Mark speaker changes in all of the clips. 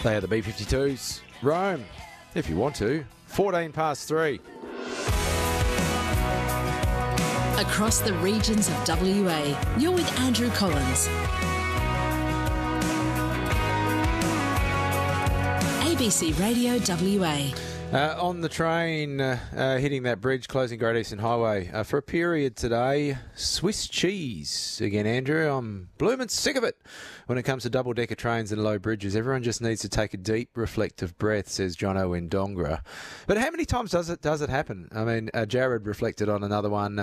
Speaker 1: They are the B-52s. Rome, if you want to. 14 past 3.
Speaker 2: Across the regions of WA, you're with Andrew Collins. ABC Radio WA.
Speaker 1: On the train, hitting that bridge, closing Great Eastern Highway for a period today. Swiss cheese again, Andrew. I'm blooming sick of it. When it comes to double-decker trains and low bridges, everyone just needs to take a deep, reflective breath, says Jono in Dongra. But how many times does it happen? I mean, Jared reflected on another one,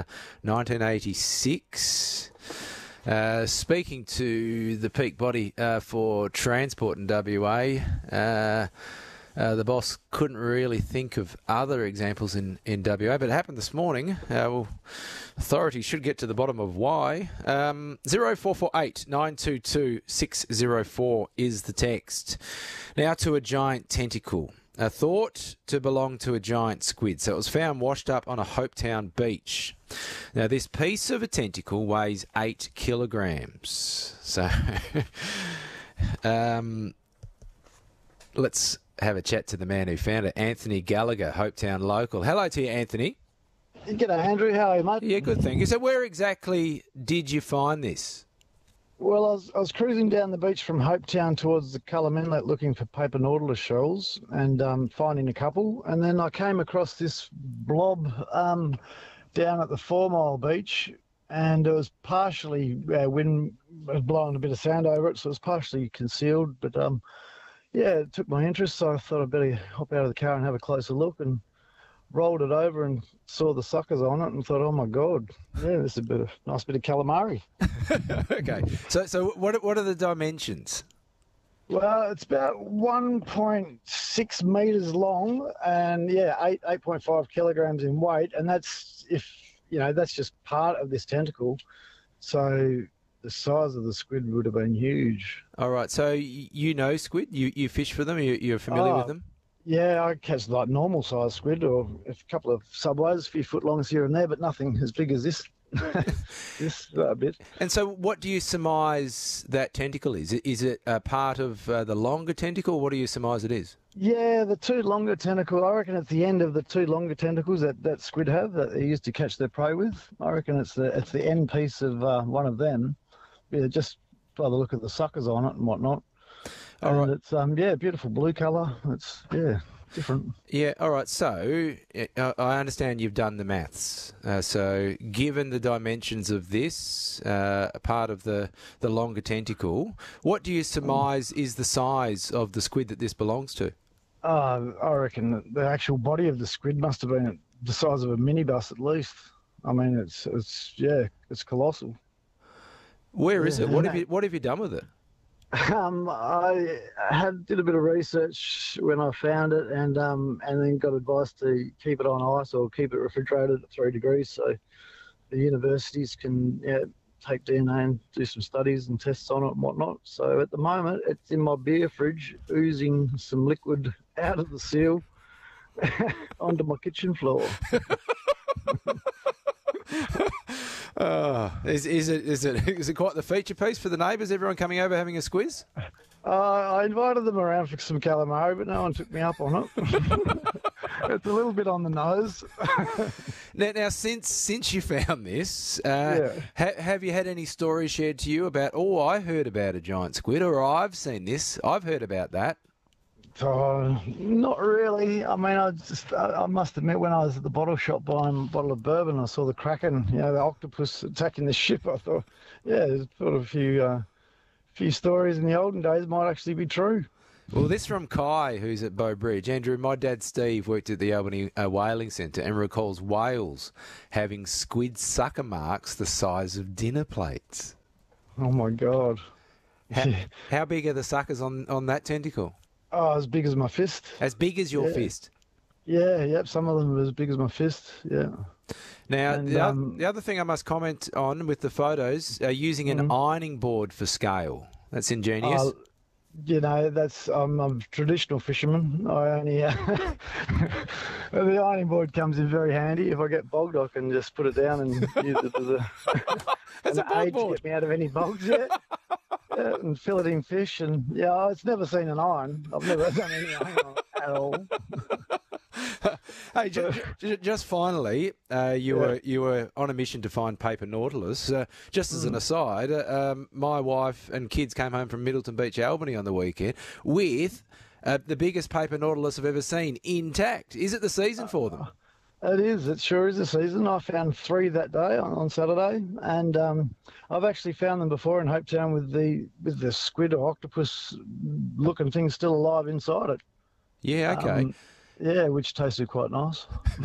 Speaker 1: 1986. Speaking to the peak body for transport in WA, the boss couldn't really think of other examples in WA, but it happened this morning. Authorities should get to the bottom of why. 0448 922 604 is the text. Now to a giant tentacle. Thought to belong to a giant squid. So it was found washed up on a Hopetown beach. Now this piece of a tentacle weighs 8 kilograms. So let's have a chat to the man who found it, Anthony Gallagher, Hopetown local. Hello to you, Anthony.
Speaker 3: G'day, Andrew. How are you, mate?
Speaker 1: Yeah, good, thank you. So where exactly did you find this?
Speaker 3: Well, I was cruising down the beach from Hopetown towards the Cullum Inlet looking for paper nautilus shells and finding a couple. And then I came across this blob down at the 4 Mile Beach, and it was partially, wind was blowing a bit of sand over it, so it was partially concealed. But yeah, it took my interest, so I thought I'd better hop out of the car and have a closer look, and rolled it over and saw the suckers on it and thought, oh my God, yeah, this is a nice bit of calamari.
Speaker 1: Okay, so what are the dimensions?
Speaker 3: Well, it's about 1.6 metres long and, yeah, 8.5 kilograms in weight, and that's just part of this tentacle. So the size of the squid would have been huge.
Speaker 1: All right, so you know squid? You fish for them? You're familiar with them?
Speaker 3: Yeah, I catch like normal size squid or a couple of subways, a few foot longs here and there, but nothing as big as this bit.
Speaker 1: And so what do you surmise that tentacle is? Is it a part of the longer tentacle? What do you surmise it is?
Speaker 3: Yeah, the two longer tentacles, I reckon it's the end of the two longer tentacles that squid have that they used to catch their prey with. I reckon it's the end piece of one of them. Yeah, just by the look of the suckers on it and whatnot.
Speaker 1: All right.
Speaker 3: It's beautiful blue colour. It's different.
Speaker 1: Yeah. All right. So I understand you've done the maths. So given the dimensions of this part of the longer tentacle, what do you surmise is the size of the squid that this belongs to?
Speaker 3: I reckon the actual body of the squid must have been the size of a minibus at least. I mean, it's colossal.
Speaker 1: Where is it? What have you done with it?
Speaker 3: I did a bit of research when I found it, and then got advice to keep it on ice or keep it refrigerated at 3 degrees, so the universities can take DNA and do some studies and tests on it and whatnot. So at the moment, it's in my beer fridge, oozing some liquid out of the seal onto my kitchen floor.
Speaker 1: Is it quite the feature piece for the neighbours? Everyone coming over having a squiz?
Speaker 3: I invited them around for some calamari, but no one took me up on it. It's a little bit on the nose.
Speaker 1: Now, since you found this, have you had any stories shared to you about? Oh, I heard about a giant squid, or I've seen this. I've heard about that.
Speaker 3: Not really. I mean, I must admit, when I was at the bottle shop buying a bottle of bourbon, I saw the Kraken, the octopus attacking the ship. I thought, there's sort of a few stories in the olden days might actually be true.
Speaker 1: Well, this from Kai, who's at Bow Bridge. Andrew, my dad Steve worked at the Albany Whaling Centre and recalls whales having squid sucker marks the size of dinner plates.
Speaker 3: Oh, my God.
Speaker 1: How big are the suckers on that tentacle?
Speaker 3: Oh, as big as my fist.
Speaker 1: As big as your fist?
Speaker 3: Yeah, yep. Some of them are as big as my fist, yeah.
Speaker 1: Now, the other thing I must comment on with the photos, using an ironing board for scale. That's ingenious.
Speaker 3: I'm a traditional fisherman. I only the ironing board comes in very handy. If I get bogged, I can just put it down and use it as an aid to get me out of any bogs. Yeah, and filleting fish, and it's never seen an iron. I've never done any iron on it at all.
Speaker 1: Hey, just finally, you were on a mission to find paper nautilus. Just as an aside, my wife and kids came home from Middleton Beach, Albany on the weekend with the biggest paper nautilus I've ever seen intact. Is it the season for them?
Speaker 3: It is. It sure is the season. I found 3 that day on Saturday, and I've actually found them before in Hopetown with the squid or octopus looking thing still alive inside it.
Speaker 1: Yeah. Okay.
Speaker 3: Which tasted quite nice.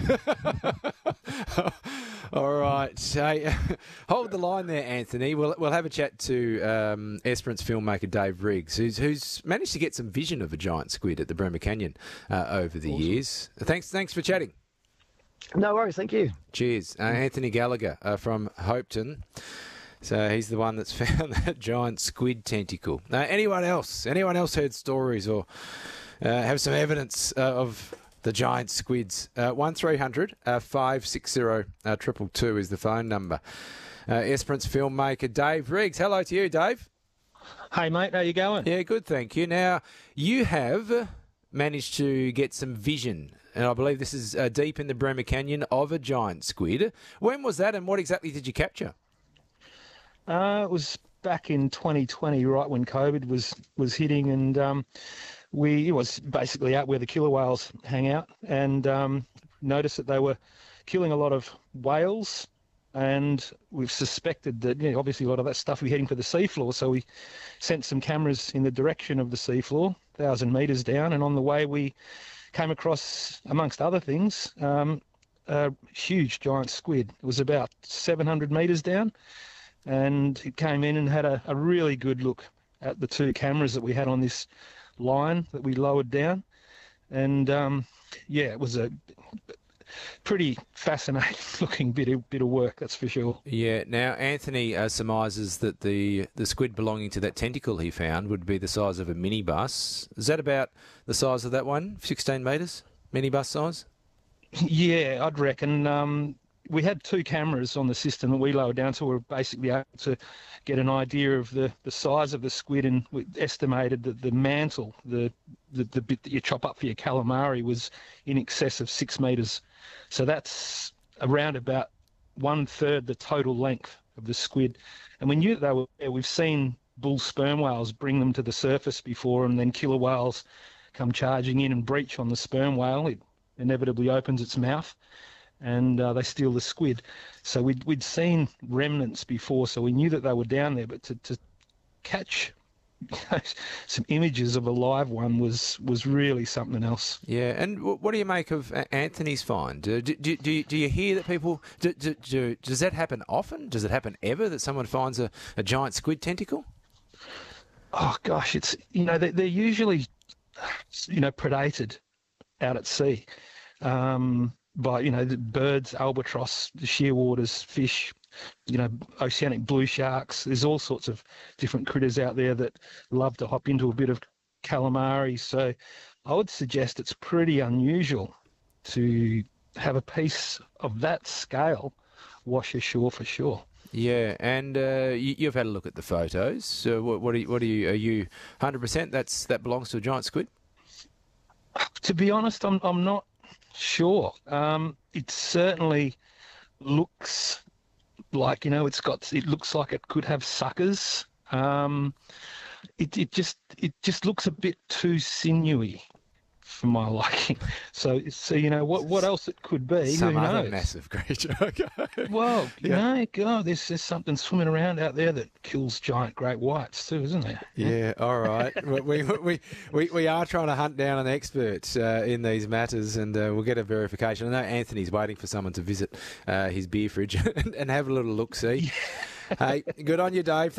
Speaker 1: All right. Hey, hold the line there, Anthony. We'll have a chat to Esperance filmmaker Dave Riggs, who's managed to get some vision of a giant squid at the Bremer Canyon over the years. Thanks for chatting.
Speaker 3: No worries. Thank you.
Speaker 1: Cheers. Anthony Gallagher from Hopetown. So he's the one that's found that giant squid tentacle. Anyone else heard stories or have some evidence of the giant squids? 1300 560 222 is the phone number. Esperance filmmaker Dave Riggs. Hello to you, Dave.
Speaker 4: Hey, mate. How you going?
Speaker 1: Yeah, good, thank you. Now, you have managed to get some vision, and I believe this is deep in the Bremer Canyon, of a giant squid. When was that, and what exactly did you capture?
Speaker 4: It was back in 2020, right when COVID was hitting, and it was basically out where the killer whales hang out, and noticed that they were killing a lot of whales, and we've suspected that obviously a lot of that stuff will be heading for the seafloor, so we sent some cameras in the direction of the seafloor, 1,000 metres down, and on the way we came across, amongst other things, a huge giant squid. It was about 700 metres down, and it came in and had a really good look at the 2 cameras that we had on this line that we lowered down, and it was a pretty fascinating looking bit of work, that's for sure. Yeah.
Speaker 1: Now Anthony surmises that the squid belonging to that tentacle he found would be the size of a minibus. Is that about the size of that one? 16 metres, minibus size?
Speaker 4: Yeah, I'd reckon. We had 2 cameras on the system that we lowered down, so we were basically able to get an idea of the size of the squid, and we estimated that the mantle, the bit that you chop up for your calamari, was in excess of 6 metres. So that's around about 1/3 the total length of the squid. And we knew that they were there. We've seen bull sperm whales bring them to the surface before, and then killer whales come charging in and breach on the sperm whale. It inevitably opens its mouth, and they steal the squid. So we'd seen remnants before, so we knew that they were down there. But to catch some images of a live one was really something else.
Speaker 1: Yeah, and what do you make of Anthony's find? Do you hear that people... does that happen often? Does it happen ever that someone finds a giant squid tentacle?
Speaker 4: Oh, gosh, it's... they're usually, predated out at sea. By the birds, albatross, the shearwaters, fish, oceanic blue sharks. There's all sorts of different critters out there that love to hop into a bit of calamari. So I would suggest it's pretty unusual to have a piece of that scale wash ashore for sure.
Speaker 1: Yeah, and you've had a look at the photos. So what are you 100% that belongs to a giant squid?
Speaker 4: To be honest, I'm not sure. It certainly looks like, it looks like it could have suckers. It just looks a bit too sinewy for my liking. So what else it could be?
Speaker 1: Some
Speaker 4: who
Speaker 1: other
Speaker 4: knows?
Speaker 1: massive creature. Okay.
Speaker 4: Well, God, there's something swimming around out there that kills giant great whites too, isn't there?
Speaker 1: Yeah. All right. we are trying to hunt down an expert in these matters, and we'll get a verification. I know Anthony's waiting for someone to visit his beer fridge and have a little look. See. Hey, good on you, Dave.